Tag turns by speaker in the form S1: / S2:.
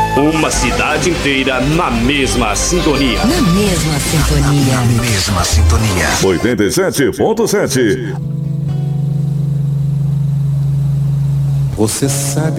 S1: Uma cidade inteira na mesma sintonia.
S2: Na mesma sintonia.
S3: Na mesma sintonia.
S4: 87.7.
S5: Você sabe